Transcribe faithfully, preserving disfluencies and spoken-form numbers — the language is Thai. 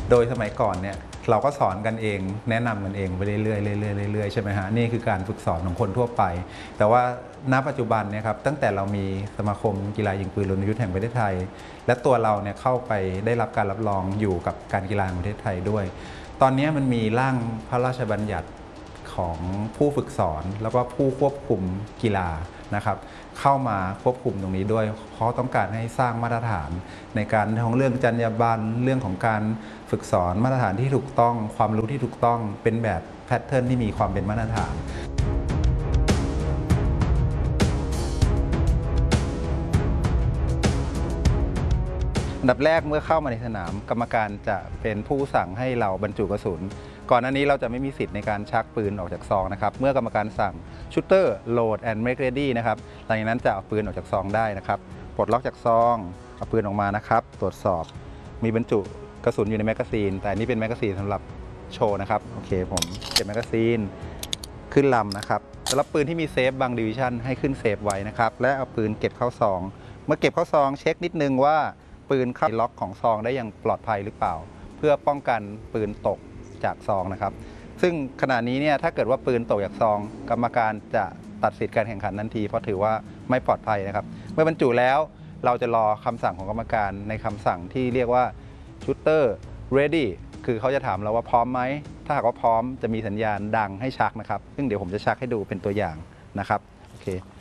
โดยสมัยก่อนเนี่ยเราก็สอนกันเองแนะนำกันเองไปเรื่อยๆเรื่อยๆเรื่อยๆใช่ไหมฮะนี่คือการฝึกสอนของคนทั่วไปแต่ว่าณปัจจุบันเนี่ยครับตั้งแต่เรามีสมาคมกีฬายิงปืนรณยุทธ์แห่งประเทศไทยและตัวเราเนี่ยเข้าไปได้รับการรับรองอยู่กับการกีฬาแห่งประเทศไทยด้วยตอนนี้มันมีร่างพระราชบัญญัติของผู้ฝึกสอนแล้วก็ผู้ควบคุมกีฬานะครับเข้ามาควบคุมตรงนี้ด้วยเพราะต้องการให้สร้างมาตรฐานในการของเรื่องจรรยาบรรณเรื่องของการฝึกสอนมาตรฐานที่ถูกต้องความรู้ที่ถูกต้องเป็นแบบแพทเทิร์นที่มีความเป็นมาตรฐานอันดับแรกเมื่อเข้ามาในสนามกรรมการจะเป็นผู้สั่งให้เราบรรจุกระสุนก่อนหน้านี้เราจะไม่มีสิทธิ์ในการชักปืนออกจากซองนะครับเมื่อกรรมการสั่ง shooter load and make ready นะครับหลังจากนั้นจะเอาปืนออกจากซองได้นะครับปลดล็อกจากซองเอาปืนออกมานะครับตรวจสอบมีบรรจุกระสุนอยู่ในแมกกาซีนแต่อันนี้เป็นแมกกาซีนสำหรับโชว์นะครับโอเคผมเก็บแมกกาซีนขึ้นลำนะครับสำหรับปืนที่มีเซฟบางดิวิชั่นให้ขึ้นเซฟไว้นะครับและเอาปืนเก็บเข้าซองเมื่อเก็บเข้าซองเช็คนิดนึงว่าปืนเข้าล็อกของซองได้อย่างปลอดภัยหรือเปล่าเพื่อป้องกันปืนตกจากซองนะครับซึ่งขณะนี้เนี่ยถ้าเกิดว่าปืนตกจากซองกรรมการจะตัดสิทธิ์การแข่งขันทันทีเพราะถือว่าไม่ปลอดภัยนะครับเมื่อบรรจุแล้วเราจะรอคำสั่งของกรรมการในคำสั่งที่เรียกว่า shooter ready คือเขาจะถามเราว่าพร้อมไหมถ้าหากว่าพร้อมจะมีสัญญาณดังให้ชักนะครับซึ่งเดี๋ยวผมจะชักให้ดูเป็นตัวอย่างนะครับโอเค